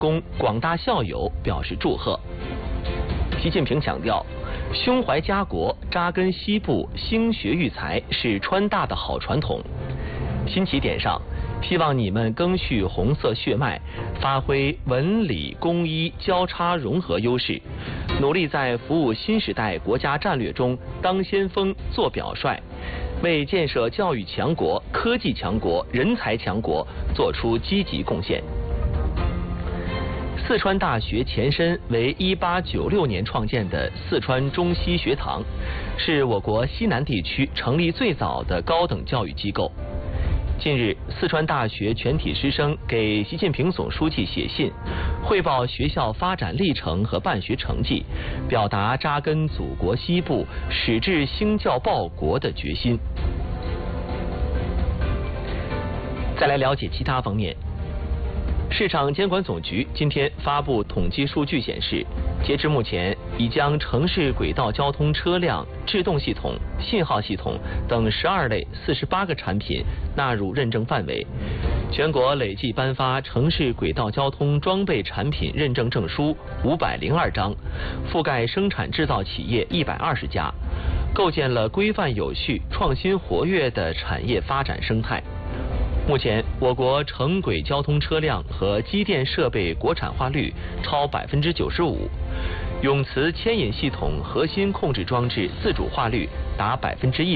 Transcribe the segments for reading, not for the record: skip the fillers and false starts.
供广大校友表示祝贺。习近平强调，胸怀家国、扎根西部、兴学育才是川大的好传统。新起点上，希望你们赓续红色血脉，发挥文理工医交叉融合优势，努力在服务新时代国家战略中当先锋、做表率，为建设教育强国、科技强国、人才强国做出积极贡献。四川大学前身为1896年创建的四川中西学堂，是我国西南地区成立最早的高等教育机构。近日，四川大学全体师生给习近平总书记写信，汇报学校发展历程和办学成绩，表达扎根祖国西部、矢志兴教报国的决心。再来了解其他方面。市场监管总局今天发布统计数据显示，截至目前，已将城市轨道交通车辆、制动系统、信号系统等12类48个产品纳入认证范围。全国累计颁发城市轨道交通装备产品认证证书502张，覆盖生产制造企业120家，构建了规范有序、创新活跃的产业发展生态。目前，我国城轨交通车辆和机电设备国产化率超95%，永磁牵引系统核心控制装置自主化率达100%。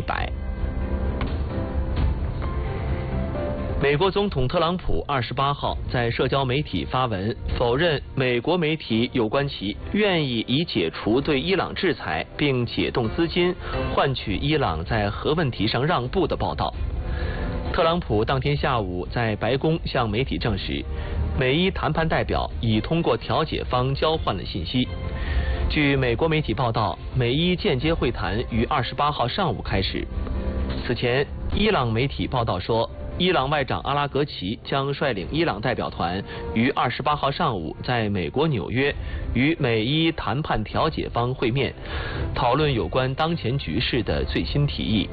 美国总统特朗普28号在社交媒体发文否认美国媒体有关其愿意以解除对伊朗制裁并解冻资金换取伊朗在核问题上让步的报道。特朗普当天下午在白宫向媒体证实，美伊谈判代表已通过调解方交换了信息。据美国媒体报道，美伊间接会谈于28号上午开始。此前，伊朗媒体报道说，伊朗外长阿拉格齐将率领伊朗代表团于28号上午在美国纽约与美伊谈判调解方会面，讨论有关当前局势的最新提议。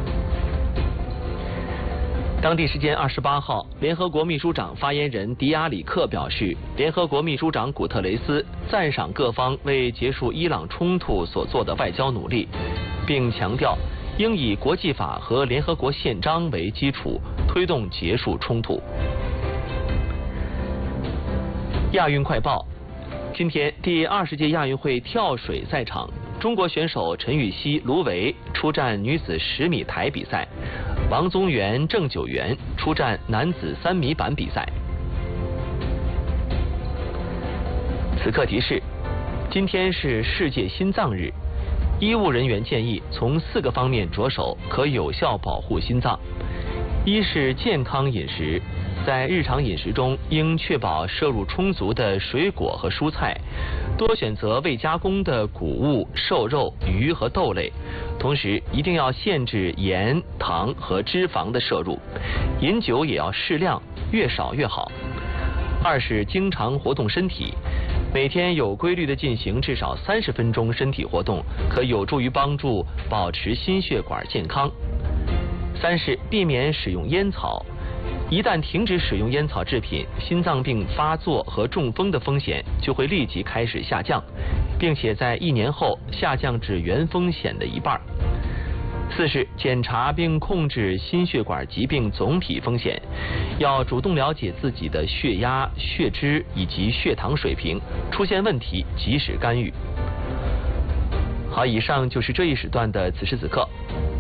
当地时间28号，联合国秘书长发言人迪亚里克表示，联合国秘书长古特雷斯赞赏各方为结束伊朗冲突所做的外交努力，并强调应以国际法和联合国宪章为基础，推动结束冲突。亚运快报，今天第20届亚运会跳水赛场，中国选手陈芋汐、卢维出战女子10米台比赛，王宗源、郑九元出战男子3米板比赛。此刻提示：今天是世界心脏日，医务人员建议从4个方面着手，可有效保护心脏。一是健康饮食，在日常饮食中应确保摄入充足的水果和蔬菜，多选择未加工的谷物、瘦肉、鱼和豆类，同时一定要限制盐、糖和脂肪的摄入，饮酒也要适量，越少越好。二是经常活动身体，每天有规律地进行至少30分钟身体活动，可有助于帮助保持心血管健康。三是避免使用烟草，一旦停止使用烟草制品，心脏病发作和中风的风险就会立即开始下降，并且在1年后下降至原风险的1半。四是检查并控制心血管疾病总体风险，要主动了解自己的血压、血脂以及血糖水平，出现问题及时干预。好，以上就是这一时段的此时此刻。